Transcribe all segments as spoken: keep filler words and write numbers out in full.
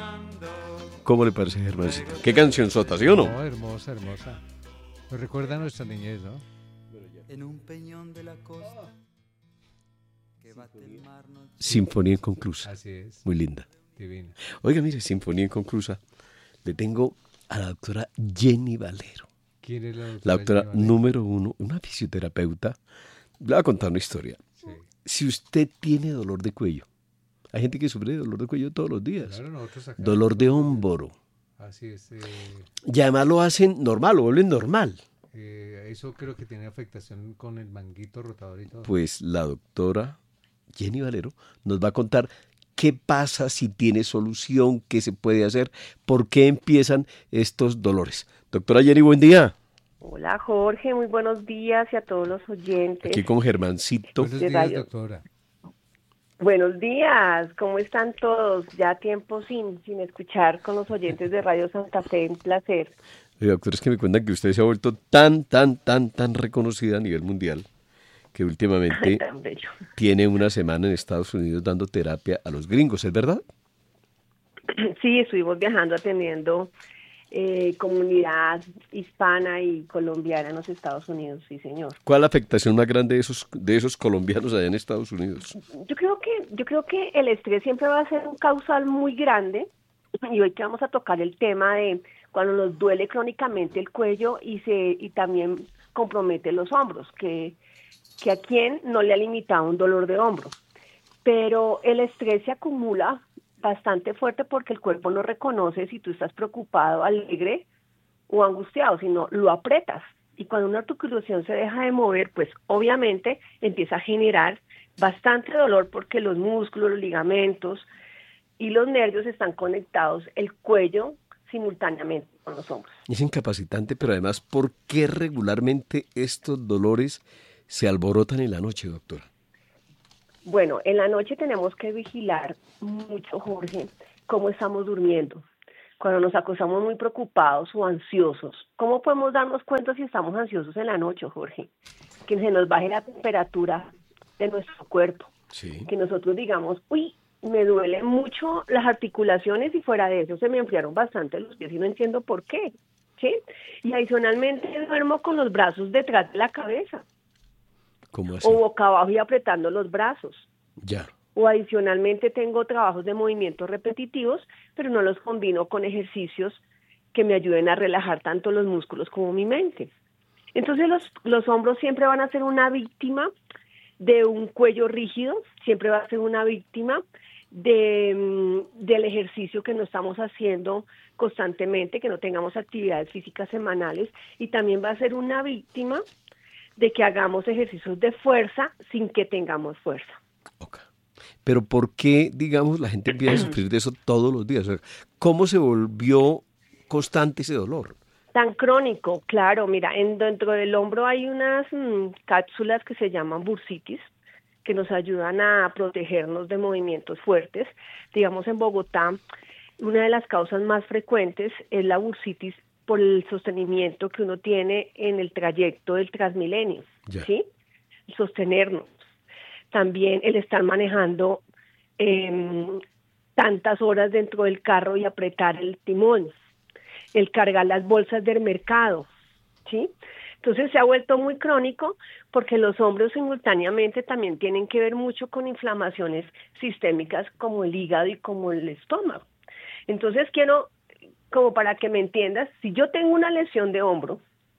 ¿Cómo le parece, Germancito? ¿Qué canción sota, sí o no? No, hermosa, hermosa. Nos recuerda a nuestra niñez, ¿no? En un peñón de la costa que bate el mar noche. Sinfonía inconclusa. Así es. Muy linda. Divina. Oiga, mire, Sinfonía inconclusa. Le tengo a la doctora Jenny Valero. ¿Quién es la doctora? La doctora Jenny Valero? número uno, una fisioterapeuta. Le voy a contar una historia. Sí. Si usted tiene dolor de cuello, hay gente que sufre de dolor de cuello todos los días. Claro, nosotros acá. Dolor de hombro. Así es. Eh, Y además lo hacen normal, lo vuelven normal. eh, eso creo que tiene afectación con el manguito rotador y todo. Pues la doctora Jenny Valero nos va a contar qué pasa, si tiene solución, qué se puede hacer, por qué empiezan estos dolores. Doctora Jenny, buen día. Hola Jorge, muy buenos días y a todos los oyentes. Aquí con Germancito. Buenos de días, radio. doctora. Buenos días, ¿cómo están todos? Ya tiempo sin, sin escuchar con los oyentes de Radio Santa Fe, un placer. Oye, doctor, es que me cuentan que usted se ha vuelto tan, tan, tan, tan reconocida a nivel mundial que últimamente Tan bello. tiene una semana en Estados Unidos dando terapia a los gringos, ¿es verdad? Sí, estuvimos viajando atendiendo eh, comunidad hispana y colombiana en los Estados Unidos, sí señor. ¿Cuál es la afectación más grande de esos, de esos colombianos allá en Estados Unidos? Yo creo que, yo creo que el estrés siempre va a ser un causal muy grande y hoy que vamos a tocar el tema de cuando nos duele crónicamente el cuello y se y también compromete los hombros, que, que a quién no le ha limitado un dolor de hombro. Pero el estrés se acumula bastante fuerte porque el cuerpo no reconoce si tú estás preocupado, alegre o angustiado, sino lo apretas. Y cuando una articulación se deja de mover, pues obviamente empieza a generar bastante dolor porque los músculos, los ligamentos y los nervios están conectados, el cuello simultáneamente con los hombros. Es incapacitante, pero además, ¿por qué regularmente estos dolores se alborotan en la noche, doctora? Bueno, en la noche tenemos que vigilar mucho, Jorge, cómo estamos durmiendo. Cuando nos acostamos muy preocupados o ansiosos, ¿cómo podemos darnos cuenta si estamos ansiosos en la noche, Jorge? Que se nos baje la temperatura de nuestro cuerpo. Sí. Que nosotros digamos, uy, me duelen mucho las articulaciones y fuera de eso se me enfriaron bastante los pies y no entiendo por qué, ¿sí? Y adicionalmente duermo con los brazos detrás de la cabeza. ¿Cómo así? O boca abajo y apretando los brazos. Ya. O adicionalmente tengo trabajos de movimientos repetitivos, pero no los combino con ejercicios que me ayuden a relajar tanto los músculos como mi mente. Entonces los, los hombros siempre van a ser una víctima de un cuello rígido, siempre va a ser una víctima de, del ejercicio que no estamos haciendo constantemente, que no tengamos actividades físicas semanales, y también va a ser una víctima de que hagamos ejercicios de fuerza sin que tengamos fuerza. Okay. Pero ¿por qué, digamos, la gente empieza a sufrir de eso todos los días? O sea, ¿cómo se volvió constante ese dolor? Tan crónico, claro, mira, en, dentro del hombro hay unas mmm, cápsulas que se llaman bursitis, que nos ayudan a protegernos de movimientos fuertes. Digamos, en Bogotá, una de las causas más frecuentes es la bursitis por el sostenimiento que uno tiene en el trayecto del Transmilenio, yeah. ¿sí? Sostenernos. También el estar manejando eh, tantas horas dentro del carro y apretar el timón, el cargar las bolsas del mercado, ¿sí? Entonces se ha vuelto muy crónico porque los hombros simultáneamente también tienen que ver mucho con inflamaciones sistémicas como el hígado y como el estómago. Entonces quiero, como para que me entiendas, si yo tengo una lesión de hombro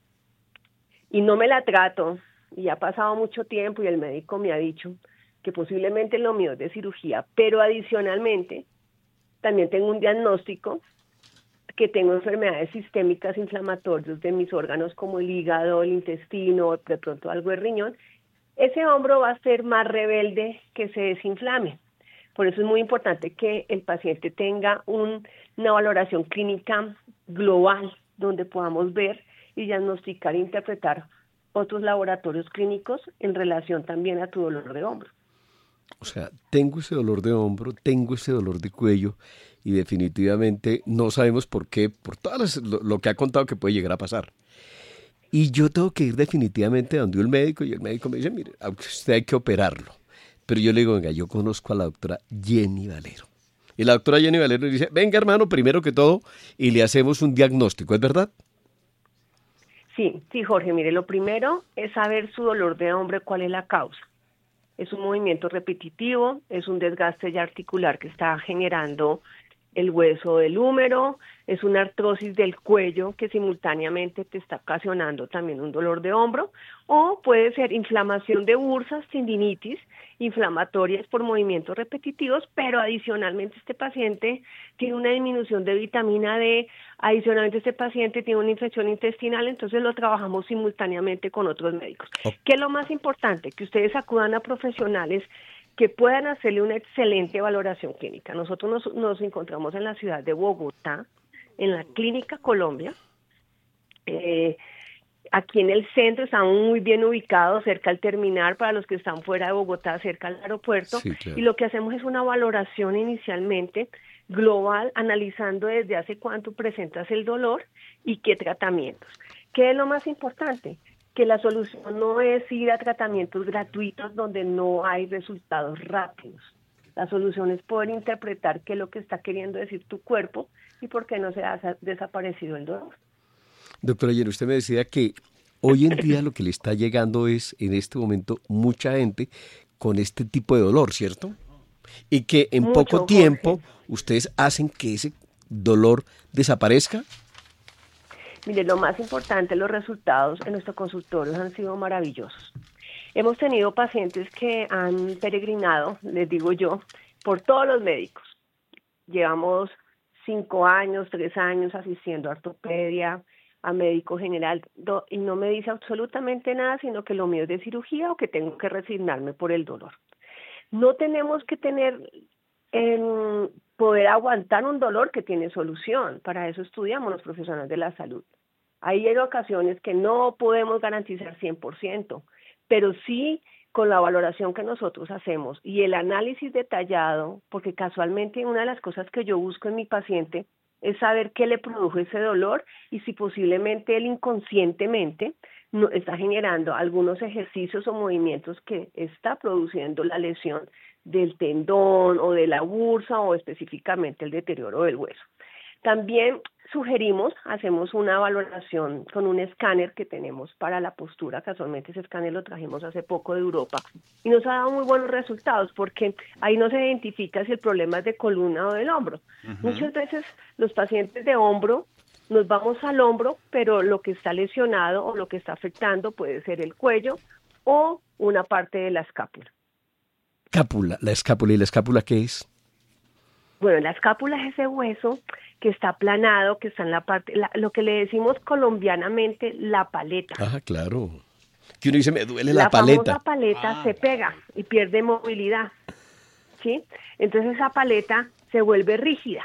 y no me la trato, y ha pasado mucho tiempo y el médico me ha dicho que posiblemente lo mío es de cirugía, pero adicionalmente también tengo un diagnóstico que tengo enfermedades sistémicas inflamatorias de mis órganos como el hígado, el intestino, de pronto algo de riñón, ese hombro va a ser más rebelde que se desinflame. Por eso es muy importante que el paciente tenga un, una valoración clínica global donde podamos ver y diagnosticar e interpretar otros laboratorios clínicos en relación también a tu dolor de hombro. O sea, tengo ese dolor de hombro, tengo ese dolor de cuello y definitivamente no sabemos por qué, por todo lo, lo que ha contado que puede llegar a pasar. Y yo tengo que ir definitivamente a donde un médico y el médico me dice, mire, a usted hay que operarlo. Pero yo le digo, venga, yo conozco a la doctora Jenny Valero. Y la doctora Jenny Valero dice, venga hermano, primero que todo, y le hacemos un diagnóstico, ¿es verdad? Sí, sí, Jorge, mire, lo primero es saber su dolor de hombro, cuál es la causa. Es un movimiento repetitivo, es un desgaste ya articular que está generando el hueso del húmero, es una artrosis del cuello que simultáneamente te está ocasionando también un dolor de hombro, o puede ser inflamación de bursas, tendinitis, inflamatorias por movimientos repetitivos, pero adicionalmente este paciente tiene una disminución de vitamina D, adicionalmente este paciente tiene una infección intestinal, entonces lo trabajamos simultáneamente con otros médicos. Oh. ¿Qué es lo más importante? Que ustedes acudan a profesionales que puedan hacerle una excelente valoración clínica. Nosotros nos, nos encontramos en la ciudad de Bogotá, en la Clínica Colombia. Eh, aquí en el centro estamos muy bien ubicados, cerca al terminal, para los que están fuera de Bogotá, cerca al aeropuerto. Sí, claro. Y lo que hacemos es una valoración inicialmente global, analizando desde hace cuánto presentas el dolor y qué tratamientos. ¿Qué es lo más importante? Que la solución no es ir a tratamientos gratuitos donde no hay resultados rápidos. La solución es poder interpretar qué es lo que está queriendo decir tu cuerpo y por qué no se ha desaparecido el dolor. Doctora Jenny, usted me decía que hoy en día lo que le está llegando es, en este momento, mucha gente con este tipo de dolor, ¿cierto? Y que en Mucho, poco tiempo Jorge. Ustedes hacen que ese dolor desaparezca. Mire, lo más importante, los resultados en nuestros consultorios han sido maravillosos. Hemos tenido pacientes que han peregrinado, les digo yo, por todos los médicos. Llevamos cinco años, tres años asistiendo a ortopedia, a médico general, do, y no me dice absolutamente nada, sino que lo mío es de cirugía o que tengo que resignarme por el dolor. No tenemos que tener... en poder aguantar un dolor que tiene solución. Para eso estudiamos los profesionales de la salud. Ahí hay ocasiones que no podemos garantizar cien por ciento, pero sí con la valoración que nosotros hacemos y el análisis detallado, porque casualmente una de las cosas que yo busco en mi paciente es saber qué le produjo ese dolor y si posiblemente él inconscientemente no, está generando algunos ejercicios o movimientos que está produciendo la lesión del tendón o de la bursa o específicamente el deterioro del hueso. También sugerimos, hacemos una valoración con un escáner que tenemos para la postura, casualmente ese escáner lo trajimos hace poco de Europa y nos ha dado muy buenos resultados porque ahí no se identifica si el problema es de columna o del hombro. Uh-huh. Muchas veces los pacientes de hombro nos vamos al hombro, pero lo que está lesionado o lo que está afectando puede ser el cuello o una parte de la escápula. Escápula, la escápula, ¿y la escápula qué es? Bueno, la escápula es ese hueso que está aplanado, que está en la parte, la, lo que le decimos colombianamente la paleta. Ah, claro. Que uno dice, me duele la, la paleta. La famosa paleta ah. se pega y pierde movilidad, ¿sí? Entonces esa paleta se vuelve rígida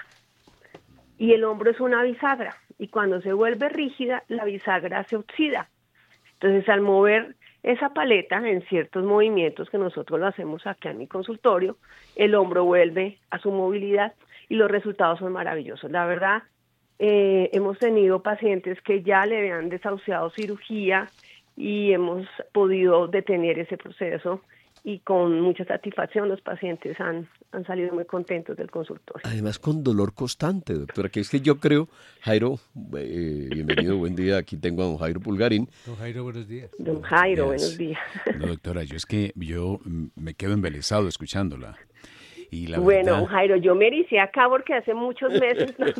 y el hombro es una bisagra y cuando se vuelve rígida, la bisagra se oxida. Entonces al mover esa paleta en ciertos movimientos que nosotros lo hacemos aquí en mi consultorio, el hombro vuelve a su movilidad y los resultados son maravillosos. La verdad, eh, hemos tenido pacientes que ya le habían desahuciado cirugía y hemos podido detener ese proceso y con mucha satisfacción los pacientes han, han salido muy contentos del consultorio. Además con dolor constante, doctora, que es que yo creo, Jairo, eh, bienvenido, buen día, aquí tengo a don Jairo Pulgarín. Don Jairo, buenos días. Don Jairo, buenos días. No, doctora, yo es que yo me quedo embelesado escuchándola. Y la bueno, verdad... Jairo, yo me ericé acá porque hace muchos meses... No...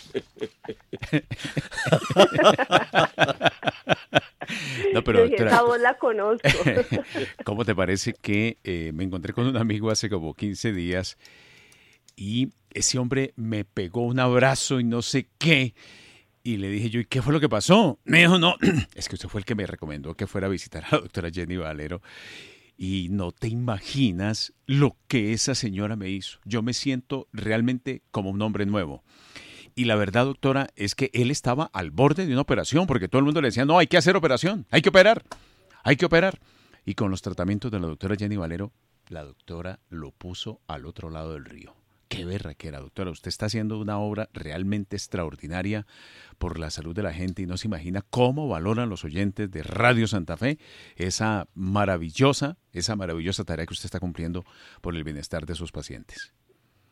No, pero doctora, esa voz la conozco. ¿Cómo te parece que eh, me encontré con un amigo hace como quince días y ese hombre me pegó un abrazo y no sé qué? Y le dije yo, ¿y qué fue lo que pasó? Me dijo, no, es que usted fue el que me recomendó que fuera a visitar a la doctora Jenny Valero. Y no te imaginas lo que esa señora me hizo. Yo me siento realmente como un hombre nuevo. Y la verdad, doctora, es que él estaba al borde de una operación, porque todo el mundo le decía, no, hay que hacer operación, hay que operar, hay que operar. Y con los tratamientos de la doctora Jenny Valero, la doctora lo puso al otro lado del río. Qué berraquera, doctora. Usted está haciendo una obra realmente extraordinaria por la salud de la gente y no se imagina cómo valoran los oyentes de Radio Santa Fe esa maravillosa, esa maravillosa tarea que usted está cumpliendo por el bienestar de sus pacientes.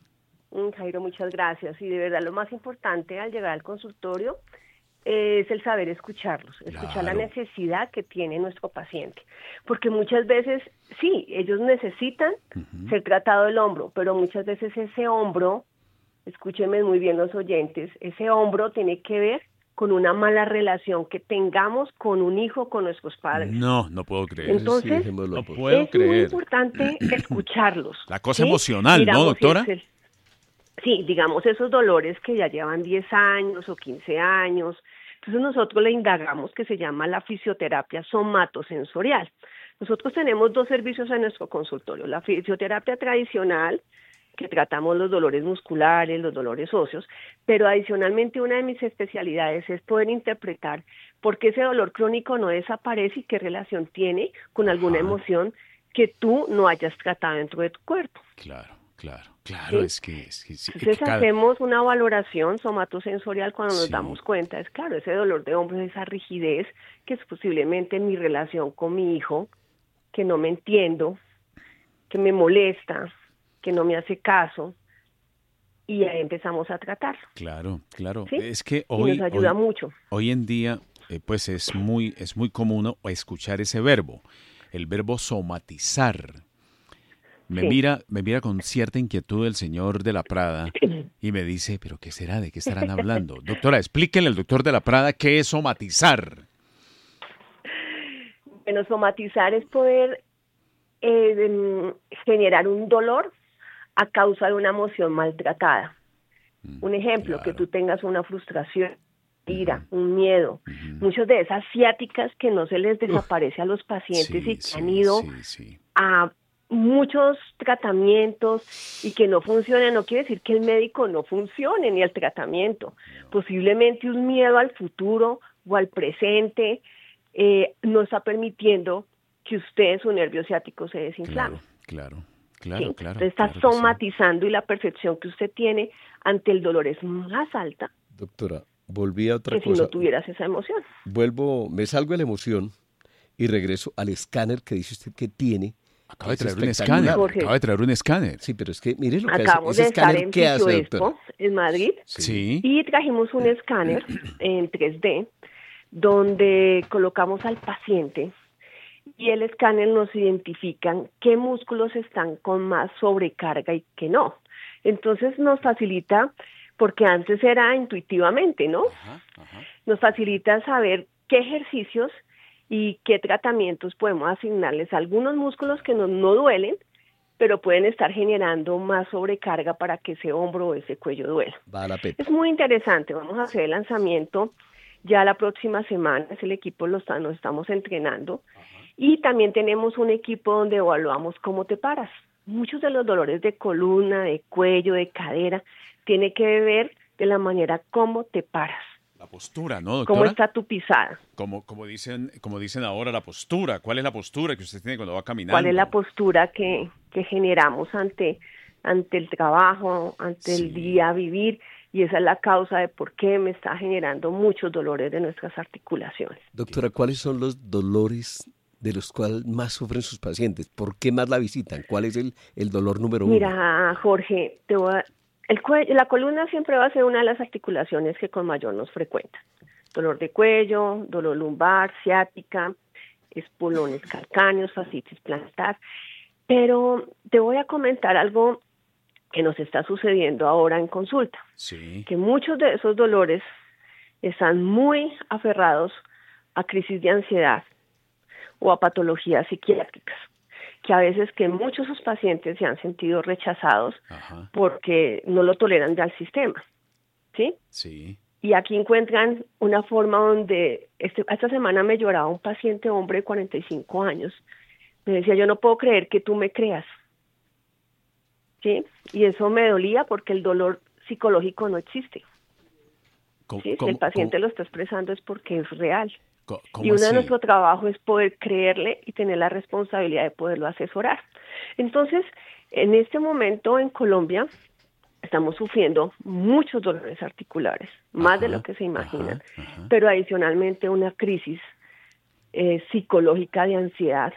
Mm, Jairo, muchas gracias. Y de verdad lo más importante al llegar al consultorio es el saber escucharlos, escuchar la Claro. necesidad que tiene nuestro paciente. Porque muchas veces, sí, ellos necesitan Ujú. ser tratado del hombro, pero muchas veces ese hombro, escúchenme muy bien los oyentes, ese hombro tiene que ver con una mala relación que tengamos con un hijo, con nuestros padres. No, no puedo creer. Entonces, Sí, dejémoslo No por- puedo es muy creer. importante escucharlos. La cosa ¿sí? emocional, ¿no, Digamos, si doctora? es el- sí, digamos esos dolores que ya llevan diez años o quince años. Entonces nosotros le indagamos que se llama la fisioterapia somatosensorial. Nosotros tenemos dos servicios en nuestro consultorio. La fisioterapia tradicional, que tratamos los dolores musculares, los dolores óseos, pero adicionalmente una de mis especialidades es poder interpretar por qué ese dolor crónico no desaparece y qué relación tiene con alguna Ajá. emoción que tú no hayas tratado dentro de tu cuerpo. Claro, claro, claro, ¿Sí? es que, es que, sí, Entonces que cada- hacemos una valoración somatosensorial cuando nos Sí. damos cuenta, es claro, ese dolor de hombros, esa rigidez, que es posiblemente mi relación con mi hijo, que no me entiendo, que me molesta, que no me hace caso, y ahí empezamos a tratarlo. Claro, claro. ¿Sí? Es que Y hoy, nos ayuda hoy, mucho. hoy en día, eh, pues es muy, es muy común escuchar ese verbo, el verbo somatizar. Me Sí. mira, me mira con cierta inquietud el señor de la Prada y me dice, ¿pero qué será? ¿De qué estarán hablando? Doctora, explíquenle al doctor de la Prada qué es somatizar. Bueno, somatizar es poder eh, em, generar un dolor a causa de una emoción maltratada. Mm, Un ejemplo, que claro. tú tengas una frustración, ira, un miedo. Ujú. Muchas de esas ciáticas que no se les desaparece a los pacientes Sí, y que sí, han ido sí, sí. a muchos tratamientos y que no funcionan, no quiere decir que el médico no funcione ni el tratamiento. Posiblemente un miedo al futuro o al presente eh, no está permitiendo que usted, su nervio ciático, se desinflame. Claro, claro, ¿sí? claro, claro. Entonces está claro que sí. somatizando y la percepción que usted tiene ante el dolor es más alta Doctora, volví a otra que si cosa. no tuvieras esa emoción. Vuelvo, me salgo de la emoción y regreso al escáner que dice usted que tiene. Acaba de Es traer un espectacular. escáner. Jorge. Acaba de traer un escáner. Sí, pero es que mire lo que Acabamos hace. de ¿Ese estar escáner en qué hace, Sitio doctora? Expo en Madrid Sí. y trajimos un escáner en tres D donde colocamos al paciente y el escáner nos identifica qué músculos están con más sobrecarga y qué no. Entonces nos facilita, porque antes era intuitivamente, ¿no? Ajá, ajá. Nos facilita saber qué ejercicios y qué tratamientos podemos asignarles a algunos músculos que no, no duelen, pero pueden estar generando más sobrecarga para que ese hombro o ese cuello duela. Va a la pepa. Es muy interesante, vamos a hacer el lanzamiento ya la próxima semana, es el equipo lo está, nos estamos entrenando, y también tenemos un equipo donde evaluamos cómo te paras. Muchos de los dolores de columna, de cuello, de cadera, tiene que ver de la manera como te paras, La postura, ¿no, cómo doctora? está tu pisada. Como, como, dicen, como dicen ahora, la postura. ¿Cuál es la postura que usted tiene cuando va caminando? ¿Cuál es la postura que, que generamos ante, ante el trabajo, ante Sí. el día a vivir? Y esa es la causa de por qué me está generando muchos dolores de nuestras articulaciones. Doctora, ¿cuáles son los dolores de los cuales más sufren sus pacientes? ¿Por qué más la visitan? ¿Cuál es el, el dolor número uno? Mira, Jorge, te voy a- el cuello, la columna siempre va a ser una de las articulaciones que con mayor nos frecuentan. Dolor de cuello, dolor lumbar, ciática, espulones calcáneos, fascitis plantar. Pero te voy a comentar algo que nos está sucediendo ahora en consulta, Sí. que muchos de esos dolores están muy aferrados a crisis de ansiedad o a patologías psiquiátricas, que a veces que muchos de sus pacientes se han sentido rechazados Ajá. porque no lo toleran ya el sistema, ¿sí? Sí. Y aquí encuentran una forma donde, este, esta semana me lloraba un paciente hombre de cuarenta y cinco años, me decía, yo no puedo creer que tú me creas, ¿sí? Y eso me dolía porque el dolor psicológico no existe, ¿Cómo, ¿sí? Si cómo- el paciente cómo- lo está expresando es porque es real. co- cómo Y uno de así? nuestro trabajo es poder creerle y tener la responsabilidad de poderlo asesorar. Entonces, en este momento en Colombia estamos sufriendo muchos dolores articulares, más Ajá, de lo que se imaginan, ajá, ajá. pero adicionalmente una crisis eh, psicológica de ansiedad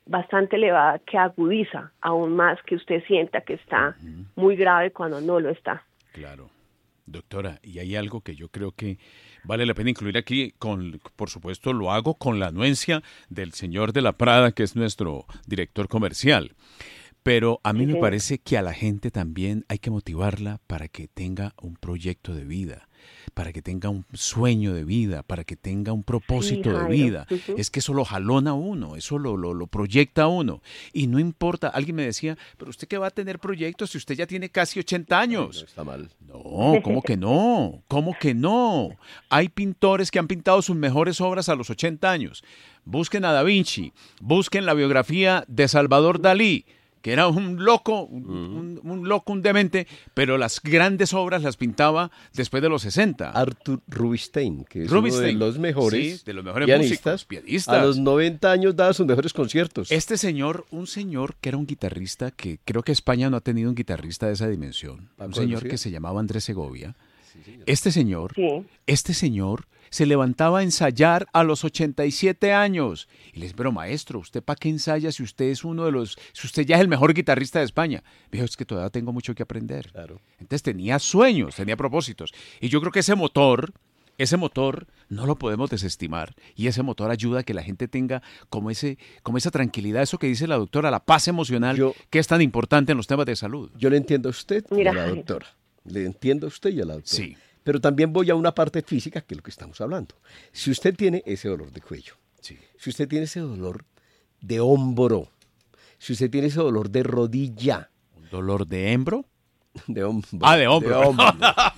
bastante elevada que agudiza aún más que usted sienta que está uh-huh. muy grave cuando no lo está. Claro. Doctora, y hay algo que yo creo que vale la pena incluir aquí, con, por supuesto lo hago con la anuencia del señor de la Prada, que es nuestro director comercial, pero a mí sí. me parece que a la gente también hay que motivarla para que tenga un proyecto de vida, para que tenga un sueño de vida, para que tenga un propósito sí, de vida. Uh-huh. Es que eso lo jalona a uno, eso lo, lo, lo proyecta a uno. Y no importa, alguien me decía, pero usted qué va a tener proyectos si usted ya tiene casi ochenta años. No está mal. No, ¿cómo que no? ¿Cómo que no? Hay pintores que han pintado sus mejores obras a los ochenta años. Busquen a Da Vinci, busquen la biografía de Salvador Dalí, que era un loco, un, un, un loco, un demente, pero las grandes obras las pintaba después de los sesenta. Arthur Rubinstein, que es Rubinstein, uno de los mejores, sí, de los mejores pianistas, músicos, pianistas. A los noventa años daba sus mejores conciertos. Este señor, un señor que era un guitarrista, que creo que España no ha tenido un guitarrista de esa dimensión, un señor que se llamaba Andrés Segovia. Sí, este señor, sí. este señor se levantaba a ensayar a los ochenta y siete años. Y les pero maestro, ¿usted para qué ensaya si usted es uno de los, si usted ya es el mejor guitarrista de España? Dijo, es que todavía tengo mucho que aprender. Claro. Entonces tenía sueños, tenía propósitos. Y yo creo que ese motor, ese motor no lo podemos desestimar. Y ese motor ayuda a que la gente tenga como, ese, como esa tranquilidad, eso que dice la doctora, la paz emocional, yo, que es tan importante en los temas de salud. Yo le entiendo a usted y a la doctora. Le entiendo a usted y a la doctora. Sí. Pero también voy a una parte física, que es lo que estamos hablando. Si usted tiene ese dolor de cuello, sí. si usted tiene ese dolor de hombro, si usted tiene ese dolor de rodilla. ¿Un dolor de hembro? De hombro. Ah, de hombro. De hombro.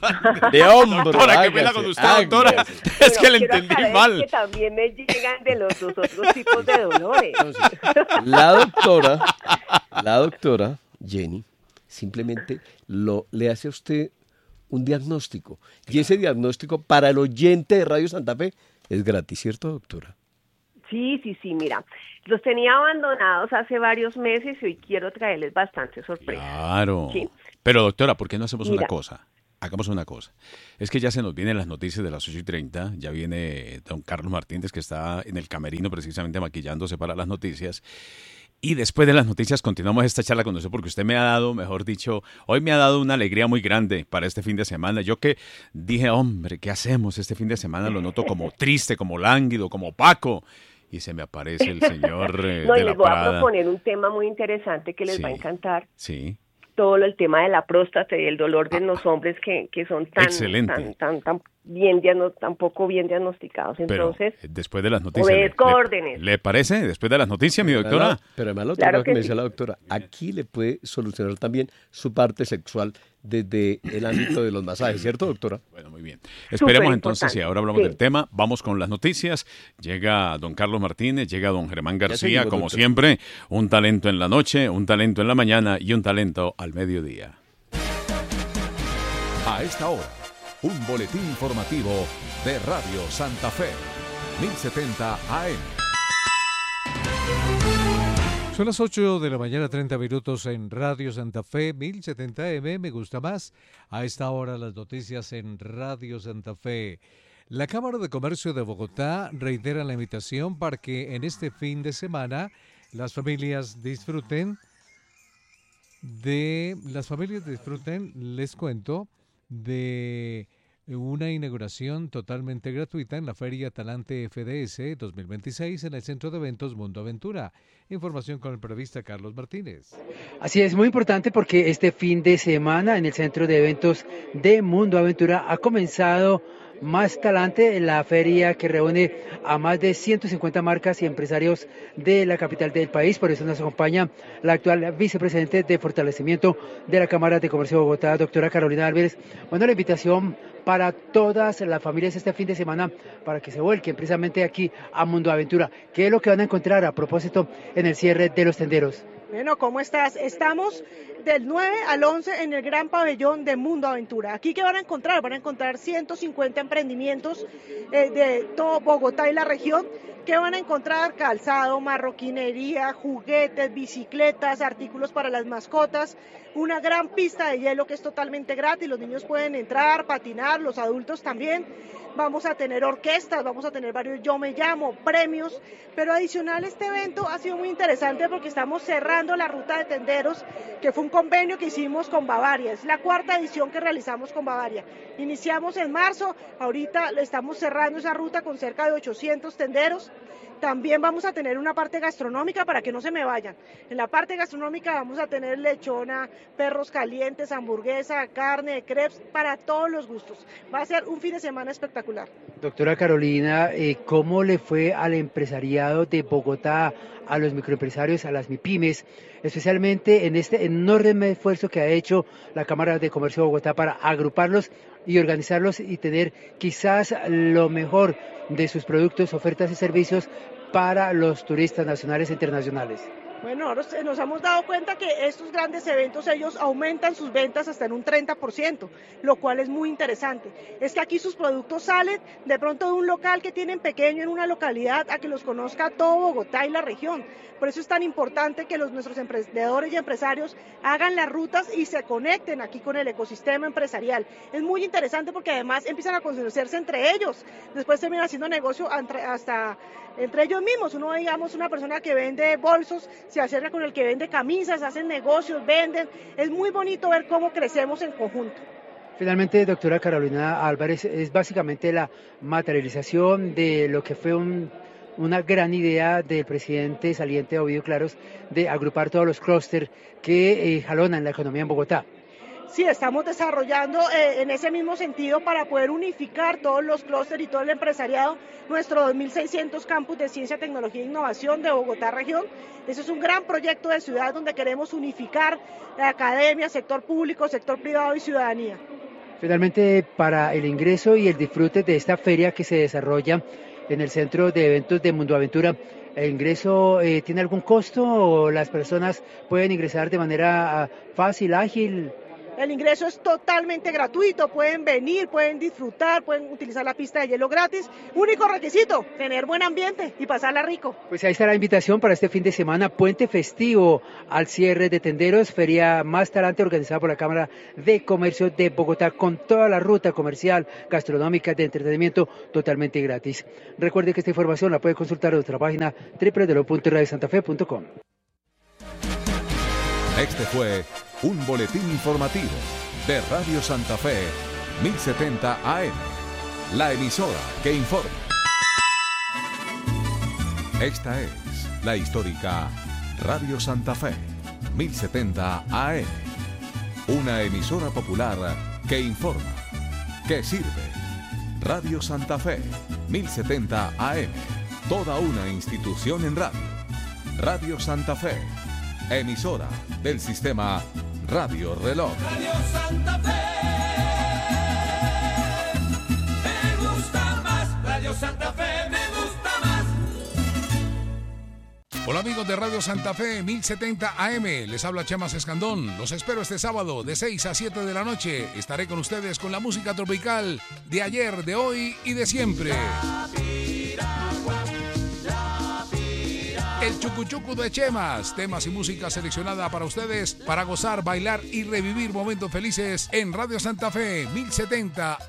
De hombro. Doctora, qué pena con usted, doctora. Es que le entendí mal. Que también me llegan de los dos otros tipos de dolores. Entonces, la doctora, la doctora Jenny, simplemente lo, le hace a usted un diagnóstico. Claro. Y ese diagnóstico para el oyente de Radio Santa Fe es gratis, ¿cierto, doctora? Sí, sí, sí, mira, los tenía abandonados hace varios meses y hoy quiero traerles bastante sorpresa. Claro. Sí. Pero doctora, ¿por qué no hacemos mira. una cosa? Hagamos una cosa. Es que ya se nos vienen las noticias de las ocho y treinta, ya viene don Carlos Martínez, que está en el camerino precisamente maquillándose para las noticias. Y después de las noticias continuamos esta charla con usted porque usted me ha dado, mejor dicho, hoy me ha dado una alegría muy grande para este fin de semana. Yo que dije, hombre, ¿qué hacemos este fin de semana? Lo noto como triste, como lánguido, como opaco. Y se me aparece el señor eh, no, de y la les voy Prada. a proponer un tema muy interesante que les sí, va a encantar. Sí. Todo el tema de la próstata y el dolor de ah, los hombres que, que son tan, tan, tan, tan bien diagno- tan poco bien diagnosticados. Entonces, pero, después de las noticias. Obedezco le, órdenes. ¿Le parece? Después de las noticias, mi doctora. No, pero además lo claro que, que me sí. dice la doctora, aquí le puede solucionar también su parte sexual desde el ámbito de los masajes, ¿cierto, doctora? Bueno, muy bien. Esperemos entonces, y ahora hablamos sí. del tema, vamos con las noticias. Llega don Carlos Martínez, llega don Germán García, seguimos, como doctor. siempre, un talento en la noche, un talento en la mañana y un talento al mediodía. A esta hora, un boletín informativo de Radio Santa Fe, mil setenta A M. Son las ocho de la mañana, treinta minutos en Radio Santa Fe, mil setenta A M, me gusta más. A esta hora las noticias en Radio Santa Fe. La Cámara de Comercio de Bogotá reitera la invitación para que en este fin de semana las familias disfruten de, las familias disfruten, les cuento, de una inauguración totalmente gratuita en la Feria Talante F D S dos mil veintiséis en el Centro de Eventos Mundo Aventura. Información con el periodista Carlos Martínez. Así es, muy importante porque este fin de semana en el Centro de Eventos de Mundo Aventura ha comenzado Más Talante, la feria que reúne a más de ciento cincuenta marcas y empresarios de la capital del país. Por eso nos acompaña la actual vicepresidente de Fortalecimiento de la Cámara de Comercio de Bogotá, doctora Carolina Álvarez. Bueno, la invitación para todas las familias este fin de semana para que se vuelquen precisamente aquí a Mundo Aventura. ¿Qué es lo que van a encontrar a propósito en el cierre de los tenderos? Bueno, ¿cómo estás? Estamos del nueve al once en el gran pabellón de Mundo Aventura. ¿Aquí qué van a encontrar? Van a encontrar ciento cincuenta emprendimientos eh, de todo Bogotá y la región ¿Qué van a encontrar? Calzado, marroquinería, juguetes, bicicletas, artículos para las mascotas, una gran pista de hielo que es totalmente gratis, los niños pueden entrar, patinar, los adultos también. Vamos a tener orquestas, vamos a tener varios Yo Me Llamo, premios, pero adicional este evento ha sido muy interesante porque estamos cerrando la ruta de tenderos, que fue un convenio que hicimos con Bavaria, es la cuarta edición que realizamos con Bavaria. Iniciamos en marzo, ahorita estamos cerrando esa ruta con cerca de ochocientos tenderos. También vamos a tener una parte gastronómica para que no se me vayan. En la parte gastronómica vamos a tener lechona, perros calientes, hamburguesa, carne, crepes, para todos los gustos. Va a ser un fin de semana espectacular. Doctora Carolina, eh, ¿cómo le fue al empresariado de Bogotá, a los microempresarios, a las MIPYMES, especialmente en este enorme esfuerzo que ha hecho la Cámara de Comercio de Bogotá para agruparlos y organizarlos y tener quizás lo mejor de sus productos, ofertas y servicios para los turistas nacionales e internacionales? Bueno, nos, nos hemos dado cuenta que estos grandes eventos, ellos aumentan sus ventas hasta en un treinta por ciento, lo cual es muy interesante. Es que aquí sus productos salen de pronto de un local que tienen pequeño en una localidad a que los conozca todo Bogotá y la región. Por eso es tan importante que los, nuestros emprendedores y empresarios hagan las rutas y se conecten aquí con el ecosistema empresarial. Es muy interesante porque además empiezan a conocerse entre ellos. Después terminan haciendo negocio entre, hasta entre ellos mismos. Uno, digamos, una persona que vende bolsos se acerca con el que vende camisas, hacen negocios, venden. Es muy bonito ver cómo crecemos en conjunto. Finalmente, doctora Carolina Álvarez, es básicamente la materialización de lo que fue un, una gran idea del presidente saliente Ovidio Claros de agrupar todos los clústeres que eh, jalonan la economía en Bogotá. Sí, estamos desarrollando eh, en ese mismo sentido para poder unificar todos los clústeres y todo el empresariado, nuestro dos mil seiscientos campus de ciencia, tecnología e innovación de Bogotá región. Eso es un gran proyecto de ciudad donde queremos unificar la academia, sector público, sector privado y ciudadanía. Finalmente, para el ingreso y el disfrute de esta feria que se desarrolla en el Centro de Eventos de Mundoaventura, ¿el ingreso eh, tiene algún costo o las personas pueden ingresar de manera fácil, ágil? El ingreso es totalmente gratuito, pueden venir, pueden disfrutar, pueden utilizar la pista de hielo gratis. Único requisito, tener buen ambiente y pasarla rico. Pues ahí está la invitación para este fin de semana, puente festivo al cierre de tenderos, feria más talante organizada por la Cámara de Comercio de Bogotá con toda la ruta comercial, gastronómica, de entretenimiento totalmente gratis. Recuerde que esta información la puede consultar en nuestra página doble u doble u doble u punto radio santa fe punto com. Este fue un boletín informativo de Radio Santa Fe, mil setenta A M, la emisora que informa. Esta es la histórica Radio Santa Fe, mil setenta A M, una emisora popular que informa, que sirve. Radio Santa Fe, mil setenta A M, toda una institución en radio. Radio Santa Fe, emisora del sistema Radio Reloj. Radio Santa Fe, me gusta más. Radio Santa Fe, me gusta más. Hola amigos de Radio Santa Fe, mil setenta A M, les habla Chemas Escandón. Los espero este sábado de seis a siete de la noche. Estaré con ustedes con la música tropical de ayer, de hoy y de siempre. El Chucuchucu de Chemas, temas y música seleccionada para ustedes, para gozar, bailar y revivir momentos felices en Radio Santa Fe, mil setenta